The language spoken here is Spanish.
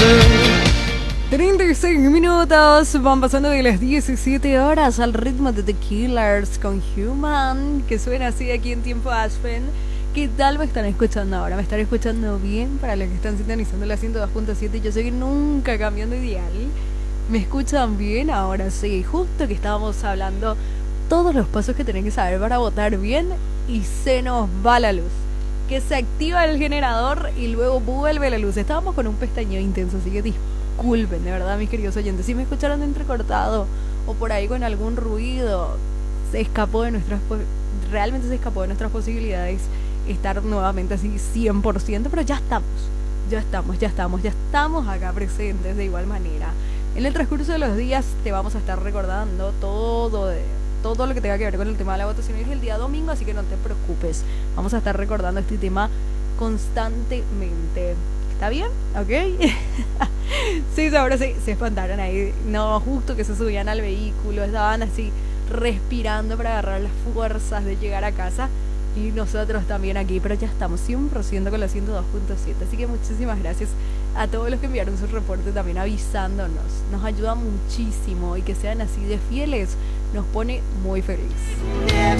36 minutos van pasando de las 17 horas al ritmo de The Killers con Human, que suena así aquí en Tiempo Aspen. ¿Qué tal me están escuchando ahora? ¿Me están escuchando bien? Para los que están sintonizando la 102.7, yo sé que nunca cambiando dial. ¿Me escuchan bien? Ahora sí, justo que estábamos hablando todos los pasos que tienen que saber para votar bien y se nos va la luz. Que se activa el generador y luego vuelve la luz. Estábamos con un pestañeo intenso, así que disculpen, de verdad, mis queridos oyentes. Si me escucharon entrecortado o por ahí con algún ruido, realmente se escapó de nuestras posibilidades estar nuevamente así 100%, pero ya estamos acá presentes de igual manera. En el transcurso de los días te vamos a estar recordando todo lo que tenga que ver con el tema de la votación. Hoy es el día domingo, así que no te preocupes. Vamos a estar recordando este tema constantemente. ¿Está bien? ¿Ok? Sí, ahora sí, se espantaron ahí. No, justo que se subían al vehículo, estaban así respirando para agarrar las fuerzas de llegar a casa. Y nosotros también aquí, pero ya estamos 100% con la 102.7. Así que muchísimas gracias a todos los que enviaron su reporte también avisándonos. Nos ayuda muchísimo y que sean así de fieles nos pone muy feliz.